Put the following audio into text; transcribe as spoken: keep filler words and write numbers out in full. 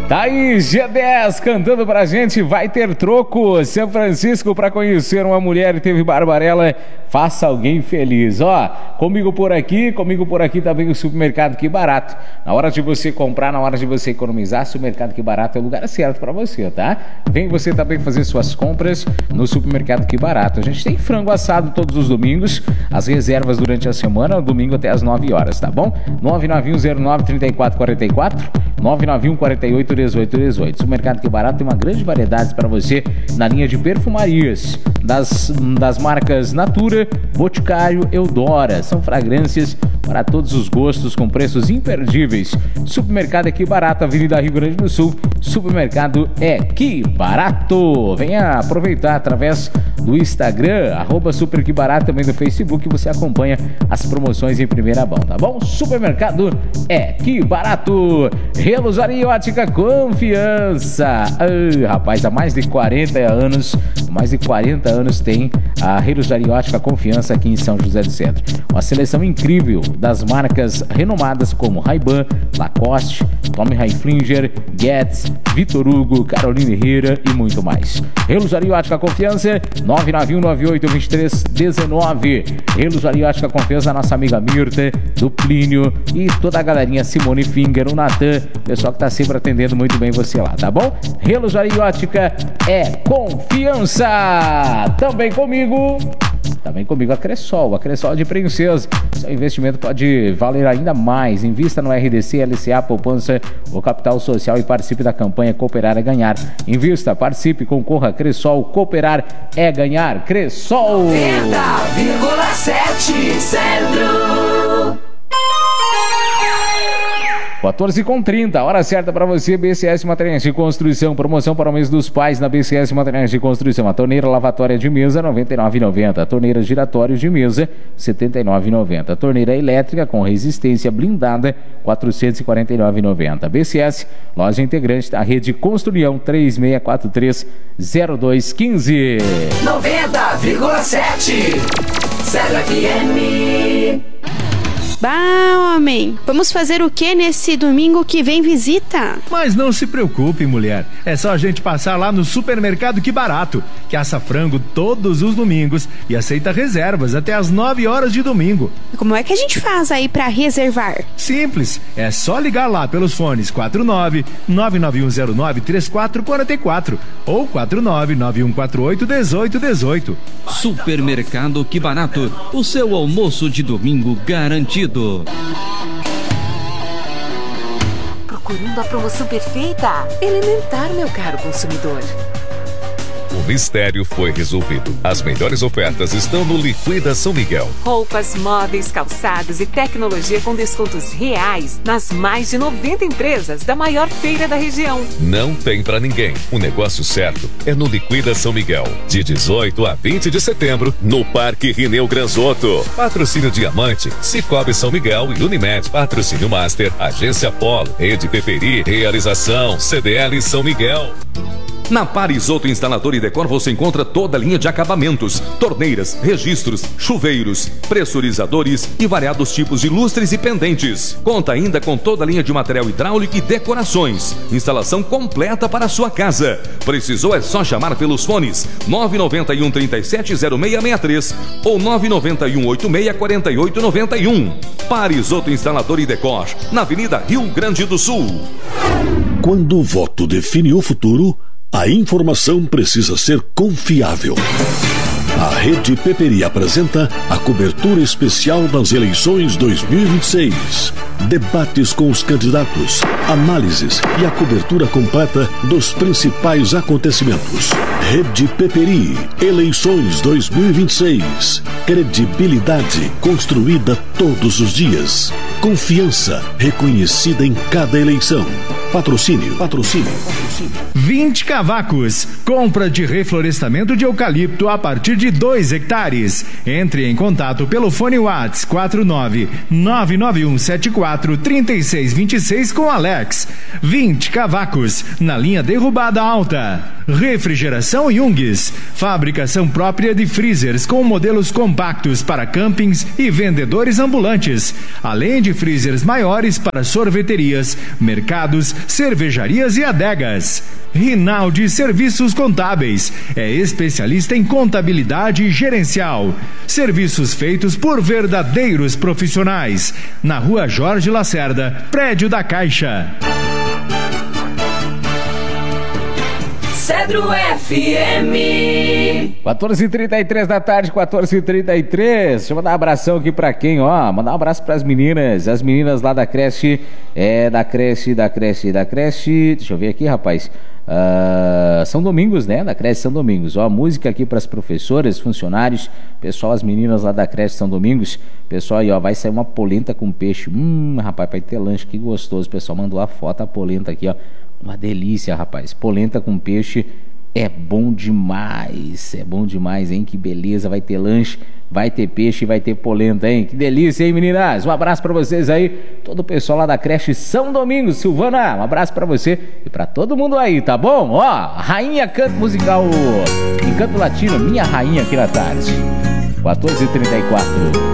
Tá aí, G dez cantando pra gente, vai ter troco. São Francisco pra conhecer uma mulher e teve Barbarella, faça alguém feliz. Ó, comigo por aqui, comigo por aqui também o Supermercado Que Barato. Na hora de você comprar, na hora de você economizar, Supermercado Que Barato é o lugar certo pra você, tá? Vem você também fazer suas compras no Supermercado Que Barato. A gente tem frango assado todos os domingos, as reservas durante a semana, domingo até as nove horas, tá bom? nove nove um zero nove três quatro quatro quatro, nove nove um quatro oito dezoito dezoito. Supermercado Que Barato tem uma grande variedade para você na linha de perfumarias das, das marcas Natura, Boticário, Eudora. São fragrâncias para todos os gostos com preços imperdíveis. Supermercado é Que Barato, Avenida Rio Grande do Sul. Supermercado é Que Barato. Venha aproveitar através do Instagram, arroba Super Que Barato, também do Facebook, você acompanha as promoções em primeira mão, tá bom? Supermercado é Que Barato. Reluzari Ótica Confiança. Ah, rapaz, há mais de quarenta anos, mais de quarenta anos tem a Reluzari Ótica Confiança aqui em São José do Centro. Uma seleção incrível das marcas renomadas como Ray-Ban, Lacoste, Tommy Hilfiger, Guess, Vitor Hugo, Carolina Herrera e muito mais. Reluzari Ótica Confiança, nove nove um nove oito dois três um nove. Reluzari Ótica Confiança, nossa amiga Mirta, do Plínio e toda a galerinha, Simone Finger, o Natan, pessoal que tá sempre atendendo muito bem você lá, tá bom? Reluzari Ótica é confiança. Também comigo, também comigo a Cressol, a Cressol de Princesa. Seu investimento pode valer ainda mais. Invista no R D C, L C A, poupança ou capital social e participe da campanha Cooperar é Ganhar. Invista, participe, concorra. Cressol, cooperar é ganhar. Cressol noventa vírgula sete Centro. quatorze com trinta, hora certa para você. B C S Materiais de Construção, promoção para o mês dos pais na B C S Materiais de Construção. A torneira lavatória de mesa, noventa e nove reais e noventa centavos. A torneira giratória de mesa, setenta e nove reais e noventa centavos. A torneira elétrica com resistência blindada, quatrocentos e quarenta e nove reais e noventa centavos. B C S, loja integrante da rede Construião, três seis quatro três zero dois um cinco. noventa vírgula sete Zero F M. Bah, homem, vamos fazer o que nesse domingo que vem visita? Mas não se preocupe, mulher. É só a gente passar lá no Supermercado Que Barato, que assa frango todos os domingos e aceita reservas até as nove horas de domingo. Como é que a gente faz aí pra reservar? Simples, é só ligar lá pelos fones quatro nove nove nove um zero nove três quatro quatro quatro ou quatro nove nove um quatro oito um oito um oito. Supermercado Que Barato, o seu almoço de domingo garantido. Procurando a promoção perfeita? Elementar, meu caro consumidor. O mistério foi resolvido. As melhores ofertas estão no Liquida São Miguel. Roupas, móveis, calçados e tecnologia com descontos reais nas mais de noventa empresas da maior feira da região. Não tem pra ninguém. O negócio certo é no Liquida São Miguel. De dezoito a vinte de setembro, no Parque Rineu Granzotto. Patrocínio Diamante, Cicobi São Miguel e Unimed. Patrocínio Master, Agência Polo, Rede Peperi, Realização, C D L São Miguel. Na Parisotto Instalador e Decor você encontra toda a linha de acabamentos, torneiras, registros, chuveiros, pressurizadores e variados tipos de lustres e pendentes. Conta ainda com toda a linha de material hidráulico e decorações. Instalação completa para a sua casa. Precisou é só chamar pelos fones nove nove um três sete zero seis seis três ou nove nove um oito seis quatro oito nove um. Parisotto Instalador e Decor, na Avenida Rio Grande do Sul. Quando o voto define o futuro, a informação precisa ser confiável. A Rede Peperi apresenta a cobertura especial das eleições dois mil e vinte e seis. Debates com os candidatos, análises e a cobertura completa dos principais acontecimentos. Rede Peperi, eleições dois mil e vinte e seis. Credibilidade construída todos os dias. Confiança reconhecida em cada eleição. Patrocínio, patrocínio, patrocínio. vinte Cavacos. Compra de reflorestamento de eucalipto a partir de dois hectares. Entre em contato pelo fone WhatsApp quatro nove nove nove um sete quatro três seis dois seis com Alex. vinte Cavacos, na linha derrubada alta. Refrigeração Jungs. Fabricação própria de freezers com modelos compactos para campings e vendedores ambulantes. Além de freezers maiores para sorveterias, mercados, cervejarias e adegas. Rinaldi Serviços Contábeis. É especialista em contabilidade gerencial. Serviços feitos por verdadeiros profissionais. Na Rua Jorge Lacerda, prédio da Caixa. Cedro F M. quatorze e trinta e três da tarde, quatorze e trinta e três. Deixa eu mandar um abração aqui pra quem, ó. Mandar um abraço pras meninas. As meninas lá da creche. É, da creche, da creche, da creche. Deixa eu ver aqui, rapaz. Uh, São Domingos, né? Da creche São Domingos. Ó, música aqui pras professoras, funcionários. Pessoal, as meninas lá da creche São Domingos. Pessoal aí, ó, vai sair uma polenta com peixe. Hum, rapaz, vai ter lanche, que gostoso. O pessoal mandou a foto, a polenta aqui, ó. Uma delícia, rapaz. Polenta com peixe é bom demais. É bom demais, hein? Que beleza. Vai ter lanche, vai ter peixe, vai ter polenta, hein? Que delícia, hein, meninas? Um abraço pra vocês aí. Todo o pessoal lá da creche São Domingos. Silvana, um abraço pra você e pra todo mundo aí, tá bom? Ó, Rainha Canto Musical em Canto Latino. Minha rainha aqui na tarde. quatorze e trinta e quatro.